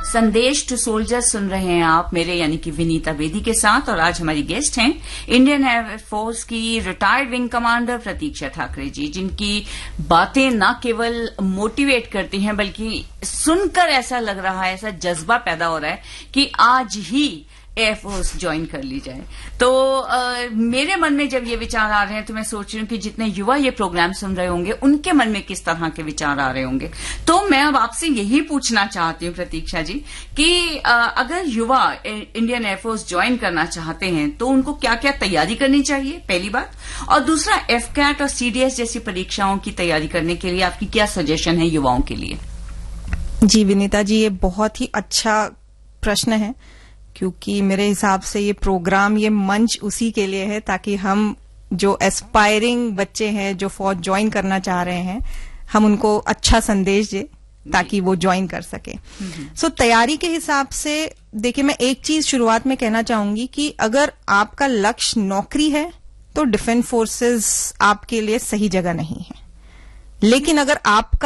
संदेश to soldier सुन रहे हैं आप मेरे यानी कि विनीता बेदी के साथ, और आज हमारी गेस्ट हैं इंडियन एयरफोर्स की रिटायर्ड विंग कमांडर प्रतीक्षा ठाकरे जी, जिनकी बातें न केवल मोटिवेट करती हैं बल्कि सुनकर ऐसा लग रहा है, ऐसा जज्बा पैदा हो रहा है कि आज ही एयरफोर्स ज्वाइन कर ली जाए। तो मेरे मन में जब ये विचार आ रहे हैं तो मैं सोच रही हूँ कि जितने युवा ये प्रोग्राम सुन रहे होंगे उनके मन में किस तरह के विचार आ रहे होंगे। तो मैं अब आपसे यही पूछना चाहती हूँ प्रतीक्षा जी कि अगर युवा इंडियन एयरफोर्स ज्वाइन करना चाहते हैं तो उनको क्या क्या तैयारी करनी चाहिए, पहली बात, और दूसरा एफकैट और सीडीएस जैसी परीक्षाओं की तैयारी करने के लिए आपकी क्या सजेशन है युवाओं के लिए? जी विनीता जी, ये बहुत ही अच्छा प्रश्न है, क्योंकि मेरे हिसाब से ये प्रोग्राम, ये मंच उसी के लिए है ताकि हम जो एस्पायरिंग बच्चे हैं जो फौज ज्वाइन करना चाह रहे हैं, हम उनको अच्छा संदेश दें ताकि वो ज्वाइन कर सके। सो तैयारी के हिसाब से देखिए, मैं एक चीज शुरुआत में कहना चाहूंगी कि अगर आपका लक्ष्य नौकरी है तो डिफेंस फोर्सेस आपके लिए सही जगह नहीं है, लेकिन अगर आपका